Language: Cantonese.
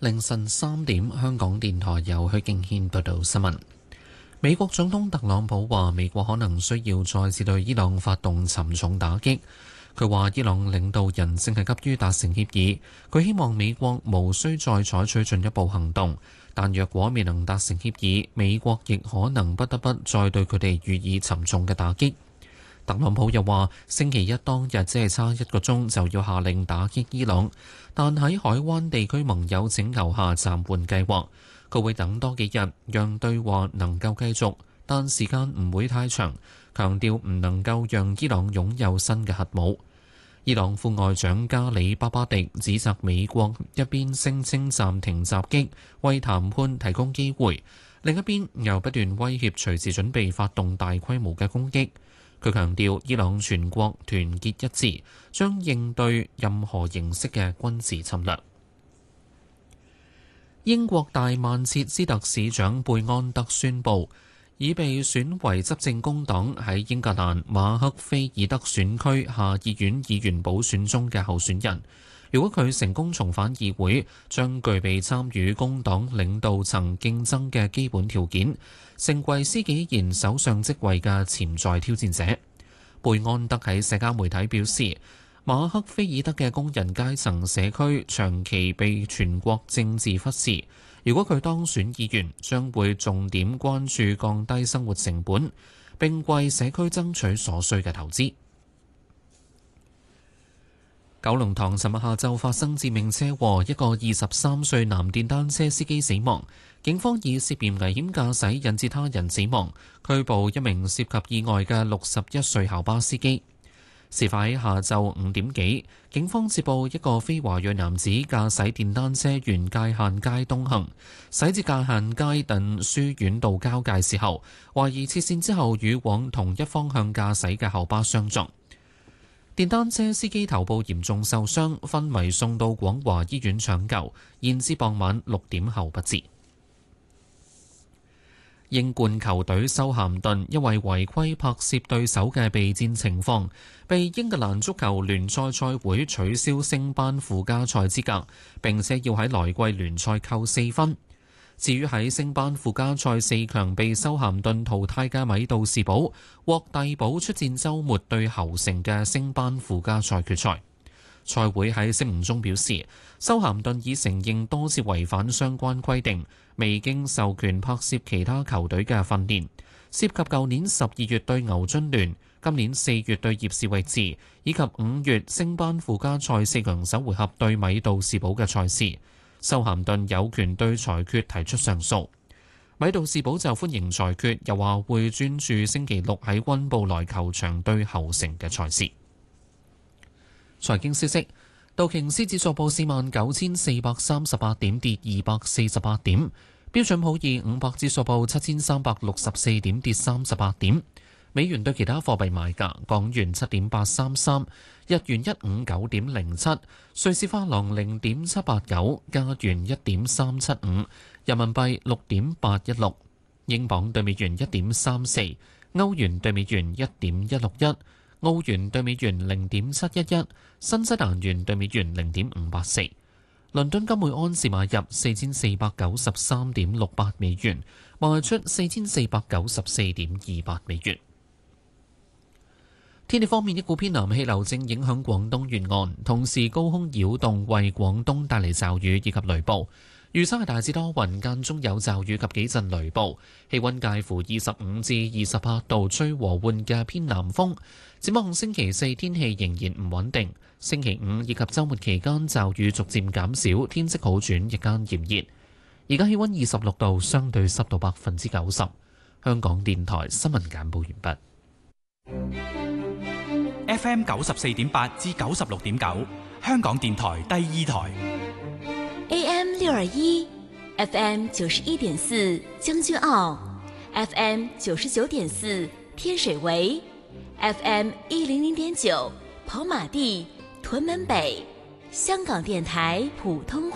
凌晨3點，香港電台由許敬軒報道新聞。美國總統特朗普話，美國可能需要再次對伊朗發動沉重打擊。佢話，伊朗領導人正係急於達成協議，佢希望美國無需再採取進一步行動，但若果未能達成協議，美國亦可能不得不再對佢哋予以沉重嘅打擊。特朗普又話，星期一當日只係差1個鐘就要下令打擊伊朗，但喺海灣地區盟友請求下暫緩計劃。佢會等多幾日，讓對話能夠繼續，但時間唔會太長，強調唔能夠讓伊朗擁有新嘅核武。伊朗副外長加里巴巴迪指責美國一邊聲稱暫停襲擊，為談判提供機會，另一邊又不斷威脅隨時準備發動大規模嘅攻擊。佢強調，伊朗全國團結一致，將應對任何形式嘅軍事侵略。英國大曼徹斯特市長貝安德宣布，已被選為執政工黨喺英格蘭馬克菲爾德選區下議院議員補選中嘅候選人。如果佢成功重返議會，將具備參與工黨領導層競爭嘅基本條件，成為施紀賢首相職位嘅潛在挑戰者。貝安德喺社交媒體表示，馬克菲爾德嘅工人階層社區長期被全國政治忽視。如果佢當選議員，將會重點關注降低生活成本，並為社區爭取所需嘅投資。九龍塘尋日下晝發生致命車禍，一個23歲男電單車司機死亡。警方以涉嫌危險駕駛引致他人死亡，拘捕一名涉及意外嘅61歲校巴司機。事發喺下晝5點幾，警方接報一個非華裔男子駕駛電單車沿界限街東行，駛至界限街等書院道交界時候，懷疑切線之後與往同一方向駕駛嘅後巴相撞。電單車司機頭部嚴重受傷，昏迷送到廣華醫院搶救，延至傍晚6點後不治。英冠球隊修咸頓因為違規拍攝對手嘅備戰情況，被英格蘭足球聯賽賽會取消升班附加賽資格，並且要喺來季聯賽扣4分。至於喺升班附加賽4強被修咸頓淘汰嘅米杜士堡，獲遞補出戰週末對侯城嘅升班附加賽決賽。賽會喺聲明中表示，修咸頓已承認多次違反相關規定，未經授權拍攝其他球隊嘅訓練，涉及舊年12月對牛津聯、今年4月對葉士域治，以及5月升班附加賽4強首回合對米杜士堡嘅賽事。修咸頓有權對裁決提出上訴。米杜士堡就歡迎裁決，又話會專注星期六喺溫布萊球場對侯城嘅賽事。財經消息，道瓊斯指數報49,438點，跌248點；標準普爾500指數報7,364點，跌38點。美元對其他貨幣賣價：港元7.833，日元159.07，瑞士法郎0.789，加元1.375，人民幣6.816，英鎊對美元1.34，歐元對美元1.161，澳元對美元0.711，新西蘭元對美元0.584。倫敦金每安士買入4493.68美元，賣出4494.28美元。天氣方面，一股偏南氣流正影響廣東沿岸，同時高空擾動為廣東帶嚟驟雨以及雷暴。預測係大致多雲，間中有驟雨及幾陣雷暴，氣溫介乎25至28度，吹和緩嘅偏南風。展望星期4天氣仍然唔穩定，星期5以及週末期間驟雨逐漸減少，天色好轉，日間炎熱。而家氣溫26度，相對濕度90%。香港電台新聞簡報完畢。 FM 94.8至96.9，香港電台第2台。 AM 621 FM 91.4將軍澳 FM 99.4天水圍 FM 100.9跑馬地屯門北香港電台普通話